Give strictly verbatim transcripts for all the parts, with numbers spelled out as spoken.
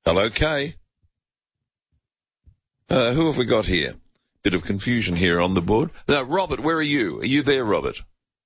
Hello, Kay. Uh, who have we got here? Bit of confusion here on the board. Now, Robert, where are you? Are you there, Robert?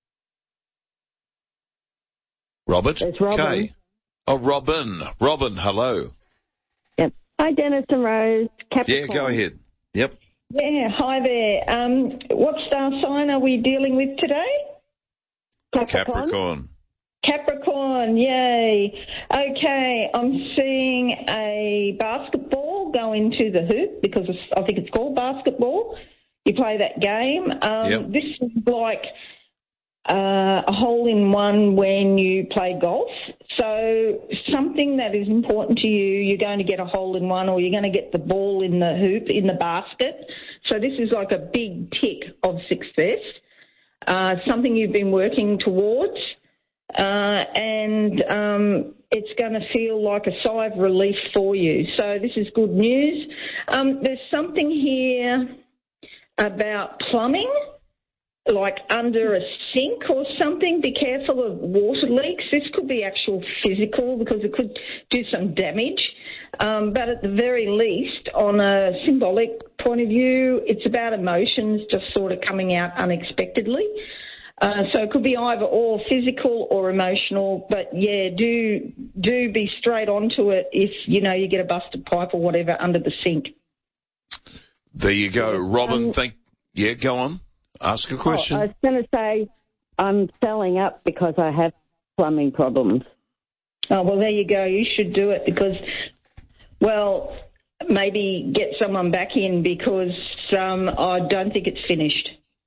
Robert? It's Robin. Kay. Oh, Robin. Robin, hello. Yep. Hi, Dennis and Rose. Capricorn. Yeah, go ahead. Yep. Yeah, hi there. Um, what star sign are we dealing with today? Capricorn. Capricorn. Capricorn, yay. Okay, I'm seeing a basketball go into the hoop because it's, I think it's called basketball. You play that game. Um, Yep. This is like uh, a hole-in-one when you play golf. So something that is important to you, you're going to get a hole-in-one or you're going to get the ball in the hoop, in the basket. So this is like a big tick of success, uh, something you've been working towards. Uh, and um, it's going to feel like a sigh of relief for you. So this is good news. Um, there's something here about plumbing, like under a sink or something. Be careful of water leaks. This could be actual physical because it could do some damage. Um, but at the very least, on a symbolic point of view, it's about emotions just sort of coming out unexpectedly. Uh, so it could be either or physical or emotional, but yeah, do do be straight onto it if, you know, you get a busted pipe or whatever under the sink. There you go. Robin, Um, thank... Yeah, go on. Ask a question. Oh, I was going to say I'm selling up because I have plumbing problems. Oh, well, there you go. You should do it because, well, maybe get someone back in because um, I don't think it's finished.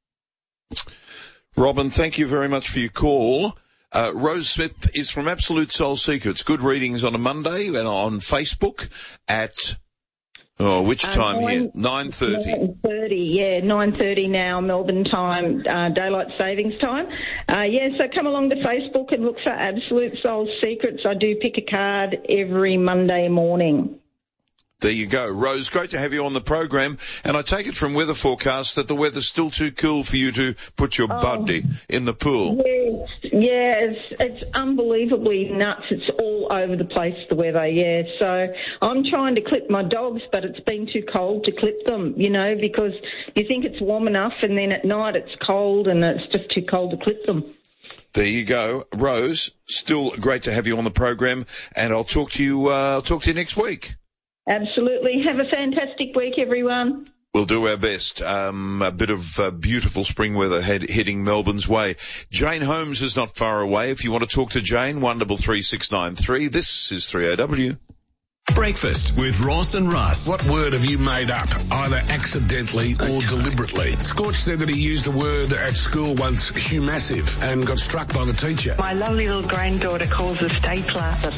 Robin, thank you very much for your call. Uh, Rose Smith is from Absolute Soul Secrets. Good readings on a Monday and on Facebook at, oh, which Uh, time nine- here? nine thirty. nine thirty, yeah, nine thirty now, Melbourne time, uh, daylight savings time. Uh, yeah, so come along to Facebook and look for Absolute Soul Secrets. I do pick a card every Monday morning. There you go. Rose, great to have you on the program. And I take it from weather forecast that the weather's still too cool for you to put your Oh. buddy in the pool. Yes, yeah, it's, it's unbelievably nuts. It's all over the place, the weather, yeah. So I'm trying to clip my dogs, but it's been too cold to clip them, you know, because you think it's warm enough and then at night it's cold and it's just too cold to clip them. There you go. Rose, still great to have you on the program. And I'll talk to you, uh, I'll talk to you next week. Absolutely. Have a fantastic week, everyone. We'll do our best. Um, a bit of uh, beautiful spring weather head, heading Melbourne's way. Jane Holmes is not far away. If you want to talk to Jane, one double three six nine three. This is three A W. Breakfast with Ross and Russ. What word have you made up, either accidentally or deliberately? Scorch said that he used a word at school once, humassive, and got struck by the teacher. My lovely little granddaughter calls a stapler a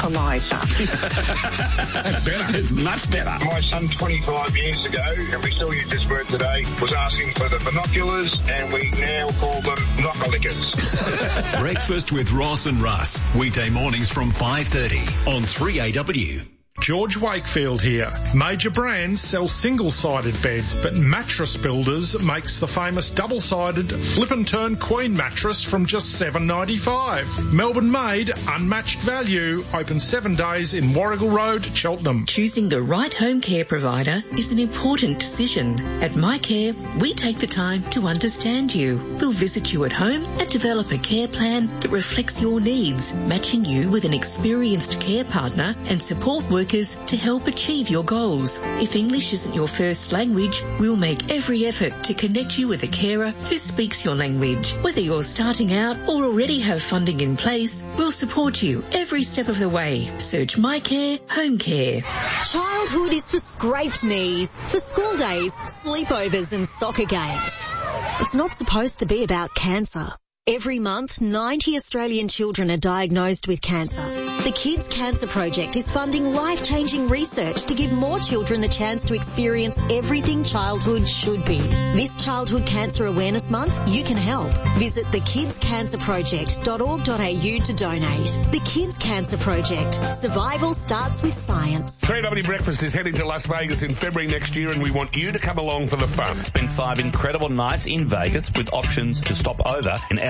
stapleizer. That's better. It's much better. My son twenty-five years ago, and we still use this word today, was asking for the binoculars, and we now call them knockalickers. Breakfast with Ross and Russ. Weekday mornings from five thirty on three A W. George Wakefield here. Major brands sell single-sided beds, but Mattress Builders makes the famous double-sided flip and turn queen mattress from just seven dollars ninety-five. Melbourne made, unmatched value, open seven days in Warrigal Road, Cheltenham. Choosing the right home care provider is an important decision. At MyCare, we take the time to understand you. We'll visit you at home and develop a care plan that reflects your needs, matching you with an experienced care partner and support workers to help achieve your goals. If English isn't your first language, we'll make every effort to connect you with a carer who speaks your language. Whether you're starting out or already have funding in place, we'll support you every step of the way. Search MyCare Home Care. Childhood is for scraped knees, for school days, sleepovers and soccer games. It's not supposed to be about cancer. Every month, ninety Australian children are diagnosed with cancer. The Kids Cancer Project is funding life-changing research to give more children the chance to experience everything childhood should be. This Childhood Cancer Awareness Month, you can help. Visit the kids cancer project dot org dot a u to donate. The Kids Cancer Project. Survival starts with science. three A W Breakfast is heading to Las Vegas in February next year, and we want you to come along for the fun. Spend five incredible nights in Vegas with options to stop over in our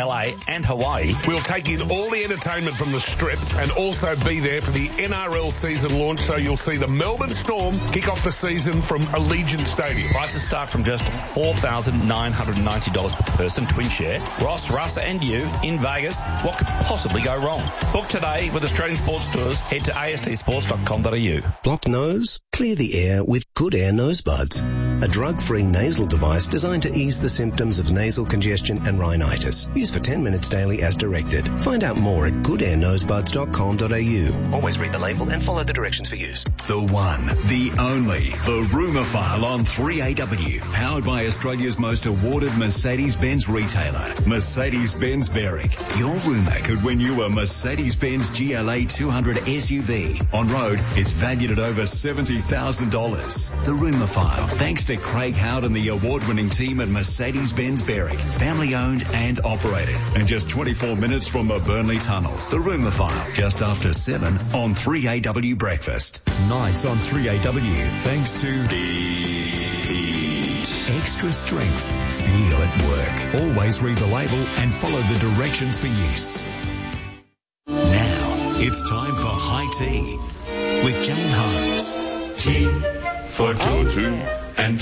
L A and Hawaii. We'll take in all the entertainment from the Strip and also be there for the N R L season launch, so you'll see the Melbourne Storm kick off the season from Allegiant Stadium. Prices start from just four thousand nine hundred ninety dollars per person, twin share. Ross, Russ and you in Vegas. What could possibly go wrong? Book today with Australian Sports Tours. Head to a s t sports dot com dot a u. Blocked nose? Clear the air with Good Air Nose Buds, a drug-free nasal device designed to ease the symptoms of nasal congestion and rhinitis. Use for ten minutes daily as directed. Find out more at good air nose buds dot com dot a u. Always read the label and follow the directions for use. The one, the only, the Rumour File on three A W, powered by Australia's most awarded Mercedes-Benz retailer, Mercedes-Benz Berwick. Your rumour could win you a Mercedes-Benz G L A two hundred S U V. On road, it's valued at over seventy thousand dollars. The Rumour File, thanks to Craig Howard and the award-winning team at Mercedes-Benz Berwick, family-owned and operated, and just twenty-four minutes from the Burnley Tunnel. The Rumour File, just after seven on three A W Breakfast. Nights on three A W, thanks to Extra Strength. Feel it work. Always read the label and follow the directions for use. Now, it's time for High Tea with Jane Holmes. Tea for two, two, and